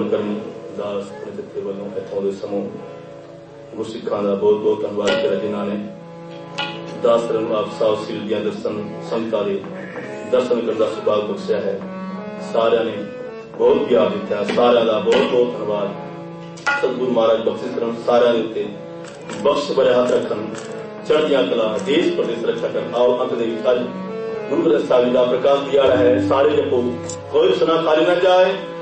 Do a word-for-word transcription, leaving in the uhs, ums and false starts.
ਹਵਨ ਕਰਨੀ ਦਾਸ ਆਪਣੇ ਦਿੱਤੇ ਵੱਲੋਂ ਇੱਥੋਂ ਦੇ ਸਮੂਹ ਗੁਰਸਿੱਖਾਂ ਦਾ ਬਹੁਤ ਬਹੁਤ ਧੰਨਵਾਦ ਕਰਾਂ ਜਿਨ੍ਹਾਂ ਨੇ ਦਾਸ ਨੂੰ ਆਪ ਸਾਹਿਬ ਸੀਲ ਦੀਆਂ ਦਰਸ਼ਨ ਸੰਗਤਾਂ ਦੇ ਦਰਸ਼ਨ ਕਰਨ ਦਾ ਸੁਭਾਗ ਬਖਸ਼ਿਆ ਹੈ। ਸਾਰਿਆਂ ਨੇ ਬਹੁਤ ਪਿਆਰ ਦਿੱਤਾ, ਸਾਰਿਆਂ ਦਾ ਬਹੁਤ ਬਹੁਤ ਧੰਨਵਾਦ। ਸਤਿਗੁਰੂ ਮਹਾਰਾਜ ਬਖਸ਼ਿਸ਼ ਕਰਨ, ਸਾਰਿਆਂ ਦੇ ਉੱਤੇ ਬਖਸ਼ ਭਰਿਆ ਹੱਥ ਰੱਖਣ, ਚੜ੍ਹਦੀਆਂ ਕਲਾ ਦੇਸ਼ ਪ੍ਰਦੇਸ਼ ਰੱਖਿਆ ਕਰਨ। ਆਓ ਅੰਤ ਦੇ ਵਿੱਚ ਅੱਜ ਗੁਰੂ ਗ੍ਰੰਥ ਸਾਹਿਬ ਜੀ ਦਾ ਪ੍ਰਕਾਸ਼ ਦਿਹਾੜਾ ਹੈ। ਸਾਰੇ ਜਪੋ, ਕੋਈ ਸੁਨਾ ਖਾਲੀ ਨਾ ਜਾਏ।